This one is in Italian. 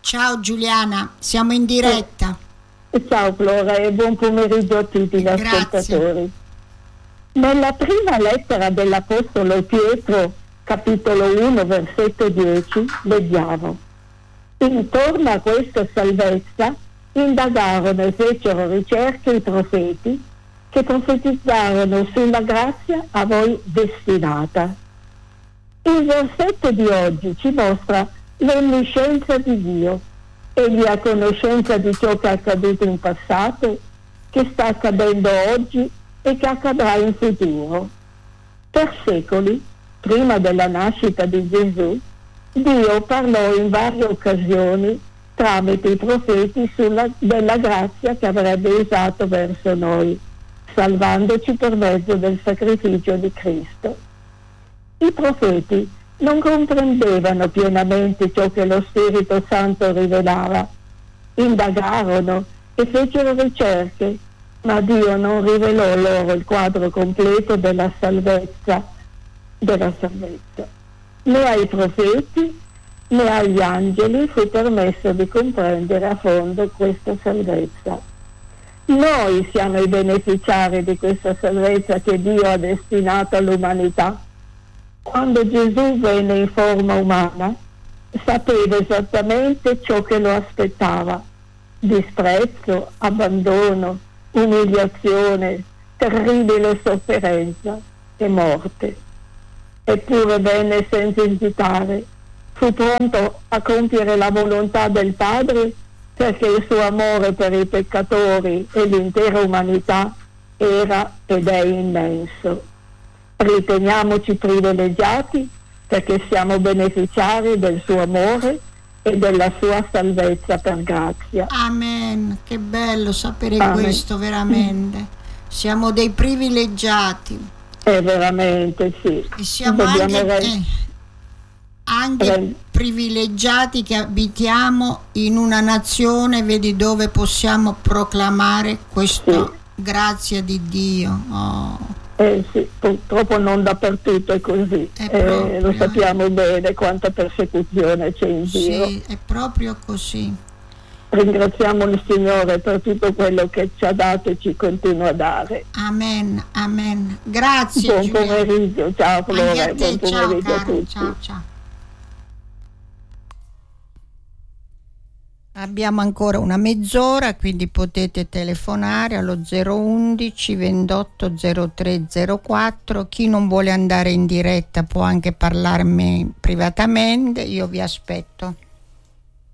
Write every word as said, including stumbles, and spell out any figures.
Ciao Giuliana, siamo in diretta. Eh, ciao Flora e buon pomeriggio a tutti gli ascoltatori. Nella prima lettera dell'Apostolo Pietro, capitolo uno, versetto dieci, leggiamo: intorno a questa salvezza indagarono e fecero ricerche i profeti che profetizzarono sulla grazia a voi destinata. Il versetto di oggi ci mostra l'onniscienza di Dio. Egli ha conoscenza di ciò che è accaduto in passato, che sta accadendo oggi e che accadrà in futuro. Per secoli, prima della nascita di Gesù, Dio parlò in varie occasioni tramite i profeti sulla, della grazia che avrebbe usato verso noi, salvandoci per mezzo del sacrificio di Cristo. I profeti non comprendevano pienamente ciò che lo Spirito Santo rivelava. Indagarono e fecero ricerche, ma Dio non rivelò loro il quadro completo della salvezza, della salvezza. Né ai profeti né agli angeli fu permesso di comprendere a fondo questa salvezza. Noi siamo i beneficiari di questa salvezza che Dio ha destinato all'umanità. Quando Gesù venne in forma umana, sapeva esattamente ciò che lo aspettava: disprezzo, abbandono, umiliazione, terribile sofferenza e morte. Eppure venne senza esitare, fu pronto a compiere la volontà del Padre, perché il suo amore per i peccatori e l'intera umanità era ed è immenso. Riteniamoci privilegiati perché siamo beneficiari del suo amore e della sua salvezza per grazia. Amen, che bello sapere Amen. Questo veramente. Siamo dei privilegiati. È veramente sì. E siamo Dobbiamo anche, re- eh, anche re- privilegiati che abitiamo in una nazione, vedi, dove possiamo proclamare questa Sì. grazia di Dio. Oh. Eh sì, purtroppo non dappertutto è così, È eh, proprio, lo sappiamo bene quanta persecuzione c'è in giro. Sì, è proprio così. Ringraziamo il Signore per tutto quello che ci ha dato e ci continua a dare. Amen, amen. Grazie. Buon Giulia. pomeriggio, ciao Anche Flora, a te, buon ciao pomeriggio a caro, tutti. ciao ciao. Abbiamo ancora una mezz'ora, quindi potete telefonare allo zero undici ventotto zero tre zero quattro. Chi non vuole andare in diretta può anche parlarmi privatamente, io vi aspetto.